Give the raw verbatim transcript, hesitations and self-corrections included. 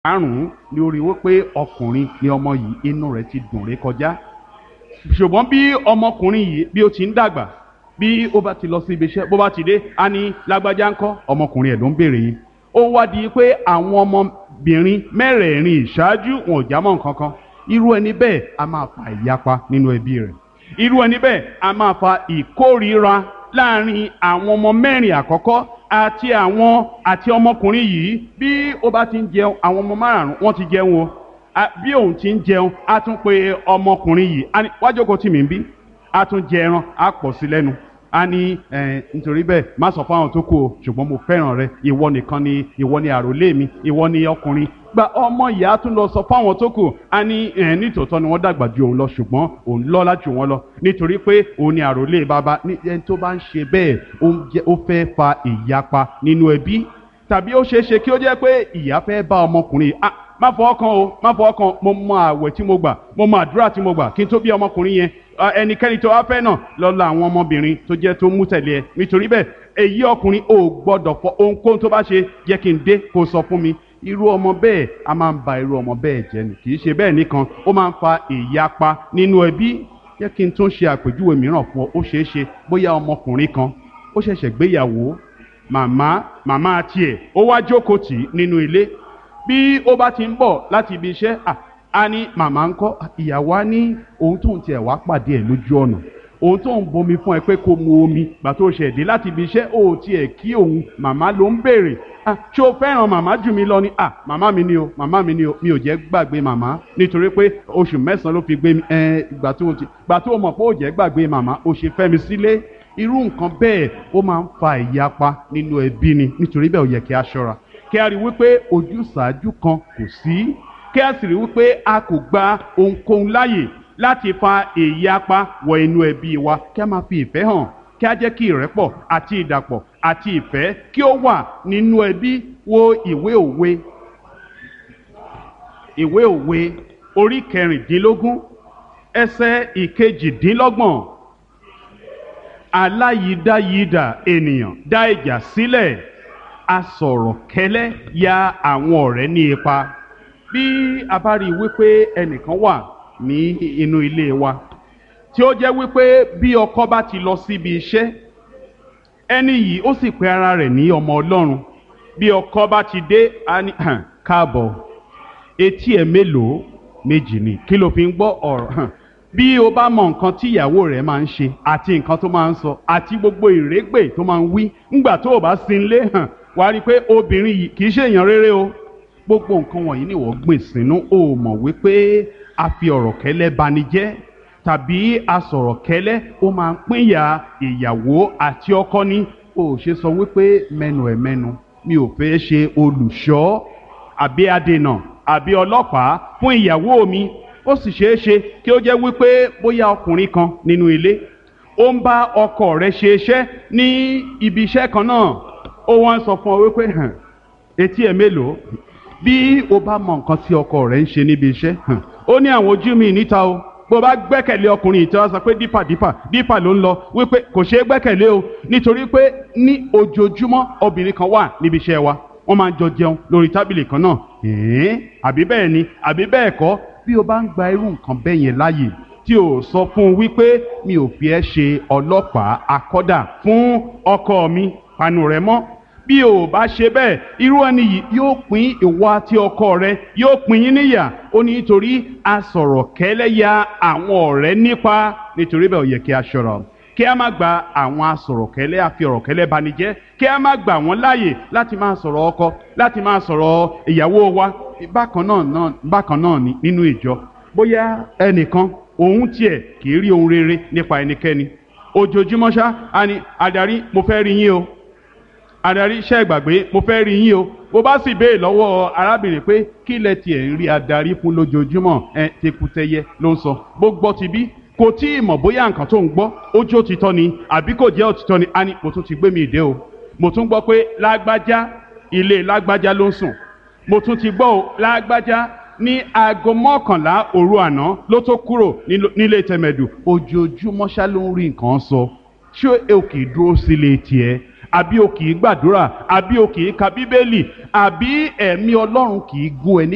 márùn-ún ni ó rí wípé ọkùnrin ni ọmọ yìí inú rẹ̀ ti dùn ré kọjá. Ṣùgbọ́n bí ọmọkùnrin yìí bí ó ti ń dàgbà, bí ó bá ti lọ sí ibi iṣẹ́, bó bá ti dé á ní lágbájá ńkọ́, ọmọkùnrin ẹ̀ ló ń béèrè yìí. Ó wá di pé àwọn ọmọbìnrin mẹ́rẹ̀ẹ̀rin ìṣáájú wọn ò já mọ́ nǹkan kan. Irú ẹni bẹ́ẹ̀ a máa fa ìyapa nínú ẹbí rẹ̀. Irú ẹni bẹ́ẹ̀ a máa fa ìkórìíra láàrin àwọn ọmọ mẹ́rin àkọ́kọ́ àti àwọn àti ọmọkùnrin yìí. Bí ó bá ti ń jẹun, àwọn ọmọ márùn-ún wọ́n ti jẹun o. Bí òun ti ń jẹun, á tún pe ọmọkùnrin yìí, á ní wá jókòó tì mí bí, á tún jẹ ẹran, á pọ̀ sí lẹ́nu. A ní ẹ nítorí bẹ́ẹ̀ má sọ fáwọn tó kù o, ṣùgbọ́n mo fẹ́ràn rẹ, ìwọ nìkan ni ìwọ ni àròlé mi, ìwọ ni ọkùnrin. Gba ọmọ ìyá tún lọ sọ fáwọn tó kù, a ní ẹ nítòótọ́ ni wọ́n dàgbà ju òun lọ, ṣùgbọ́n òun lọ́lá jù wọ́n lọ nítorí pé òun ni àròlé bàbá. Ní ẹni tó bá ń ṣe bẹ́ẹ̀ ó fẹ́ fa ìyapa nínú ẹbí, tàbí ó ṣeé ṣe kí ó jẹ́ pé ìyá fẹ́ bá ọmọkùnrin ah má fọwọ́ kan o má fọwọ́ kan, mo mọ àwẹ̀ tí mo gbà, mo mọ àdúrà tí mo gbà kí n tó bí ọmọkùnrin yẹn. Ẹnikẹ́ni tó wá fẹ́ náà lọ la àwọn ọmọbìnrin tó jẹ́ tó mú tẹ̀lé ẹ. Nítorí bẹ́ẹ̀ èyí ọkùnrin ò gbọ́dọ̀ fọ ohunkóhun tó bá ṣe jẹ́ kí n dé kó sọ fún mi. Irú ọmọ bẹ́ẹ̀ a máa ń ba irú ọmọ bẹ́ẹ̀ jẹ́ ni. Kì í ṣe bẹ́ẹ̀ nìkan, ó máa ń fa ìyapa nínú ẹbí. Jẹ́ kí n tún ṣe àpèjúwe mìíràn fún ọ. Ó ṣeé ṣe bóyá ọmọkùnrin kan ó ṣẹ̀ṣẹ̀ gbéyàwó, màmá màmá tiẹ̀ ó wá jókòó tì í nínú ilé. Bí ó bá ti ń bọ̀ láti ibi iṣẹ́, a ní màmá ń kọ́, ìyàwó á ní òun tóun tiẹ̀ wá pàdé ẹ̀ lójú ọ̀nà, òun tóun bomi fún ẹ pé kó mu omi gbà tó ṣẹ̀ dé láti ibi iṣẹ́, ó tiẹ̀ kí òun, màmá ló ń béèrè. Ṣé o fẹ́ràn màmá jù mí lọ ni? Màmá mi ni o, màmá mi ni o, mi ò jẹ́ gbàgbé màmá nítorí pé oṣù mẹ́sàn-án ló fi gbé mi, ìgbà tó gbà tó mọ̀ pé ó jẹ́ gbàgbé màmá, ó ṣe fẹ́ mi sílé. Irú nǹkan bẹ́ẹ̀ ó máa ń fa ìyapa nínú ẹbí ni. Nítorí bẹ́ẹ̀ ó yẹ kí a ṣọ́ra, kí a rí wípé ojúsàájú kan kò sí, kí a sì rí wípé a kò gba ohunkóhun láàyè láti fa ìyapa wọ inú ẹbí wa. Kí a máa fi ìfẹ́ hàn, kí a jẹ́ kí ìrẹ́pọ̀ àti ìdàpọ̀ àti ìfẹ́ kí ó wà nínú ẹbí. Wo ìwé òwe, ìwé òwe orí kẹrìndínlógún ẹsẹ̀ ìkejìdínlọ́gbọ̀n. Aláyídáyídà ènìyàn dá ìjà sílẹ̀, asọ̀rọ̀ kẹ́lẹ́ ya àwọn ọ̀rẹ́ ní ipa. Bí a bá rí wípé ẹnìkan wà ní inú ilé wa tí ó jẹ́ wípé bí ọkọ bá ti lọ síbi iṣẹ́, ẹni yìí ó sì pe ara rẹ̀ ní ọmọ Ọlọ́run. Bí ọkọ bá ti dé, a ní káàbọ̀, etí ẹ̀ mélòó? Méjì ni, kí ló fi ń gbọ́ ọ̀rọ̀? Bí o bá mọ nǹkan tí ìyàwó rẹ̀ máa ń ṣe àti nǹkan tó máa ń sọ àti gbogbo ìrégbè tó máa ń wí ńgbà tó o bá sí ilé hàn, wàá rí i pé obìnrin yìí kì í ṣe èèyàn rere o. Gbogbo nǹkan wọ̀nyí ni wọ́n gbìn sínú. O mọ̀ wípé a fi ọ̀rọ̀ kẹ́lẹ́ bani jẹ́, tàbí a sọ̀rọ̀ kẹ́lẹ́ ó máa ń pínyà ìyàwó àti ọkọ ní. O ṣe sọ wípé mẹ́nu ẹ̀ mẹ́nu, mi ò fẹ́ ṣe olùṣọ́ àbí adènà àbí ọlọ́pàá fún ìyàwó mi. Ó sì ṣeé ṣe kí ó jẹ́ wípé bóyá ọkùnrin kan nínú ilé ó ń bá ọkọ rẹ̀ ṣe iṣẹ́ ní ibi iṣẹ́ kan náà. Ó wọ́n sọ fún ọ wípé hàn etí ẹ̀ mélòó? Bí o bá mọ nǹkan tí ọkọ rẹ̀ ń ṣe níbi iṣẹ́, hàn ó ní àwọn ojú mi níta o. Bó bá gbẹ́kẹ̀lé ọkùnrin yìí tí wọ́n sọ pé dípà dípà dípà ló ń lọ, wípé kò ṣeé gbẹ́kẹ̀lé o. Nítorí pé ní ojoojúmọ́ obìnrin kan wà níbi iṣẹ́ wa, wọ́n máa ń jọ jẹun lórí tábìlì kan náà. ẹ̀ẹ́n àbí bẹ́ẹ̀ ni àbí bẹ́ẹ̀ kọ́? Bí o bá ń gba irú nǹkan bẹ́ẹ̀ yẹn láàyè tí o sọ fún un wípé mi ò fi ẹ́ ṣe ọlọ́pàá akọ́dà fún ọkọ mi, panu rẹ mọ́. Bí o bá ṣe bẹ́ẹ̀, irú ẹni yìí yóò pín ìwọ àti ọkọ rẹ, yóò pín yín níyà. Ó ní nítorí a sọ̀rọ̀ kẹ́lẹ́ ya àwọn ọ̀rẹ́ nípa. Nítorí bẹ́ẹ̀ ó yẹ kí a ṣọ́ra, kí a má gba àwọn asọ̀rọ̀kẹ́lẹ́ àfi ọ̀rọ̀kẹ́lẹ́ banijẹ́, kí a má gbà wọ́n láàyè láti máa sọ̀rọ̀ ọkọ, láti máa sọ̀rọ̀ ìyàwó wa. Bákan náà náà bákan náà ni nínú ìjọ, bóyá ẹnìkan òun tiẹ̀ kì í rí ohun rere nípa ẹnikẹ́ni. Ojoojúmọ́ ṣá a ní adarí mo fẹ́ rí yín o, adarí ṣẹ́ ìgbàgbé mo fẹ́ rí yín o. Bó bá sì béè lọ́wọ́ arábìnrin pé kí lẹ tiẹ̀ ń rí adarí fún lójoojúmọ́, ẹ tekutẹyẹ ló ń sọ. Bó gbọ́ ti bí kò tí ì mọ̀ bóyá nǹkan tó ń gbọ́ ó jẹ́ òtítọ́ ni àbí kò jẹ́ òtítọ́ ni. A ní mo tún ti gbé mi ìdè o, mo tún gbọ́ pé lágbájá ilé lágbájá ló ń sùn. Mo tún ti gbọ́ o lágbájá ní aago mọ́kànlá òru àná ló tó kúrò nílé tẹ̀mẹ̀dù. Ojoojúmọ́ ṣá ló ń rí nǹkan sọ. Ṣé o kì í dúró sílé tiẹ̀? Àbí o kì í gbàdúrà? Àbí o kì í ka Bíbélì? Àbí ẹ̀mí Ọlọ́run kì í gún ẹ ní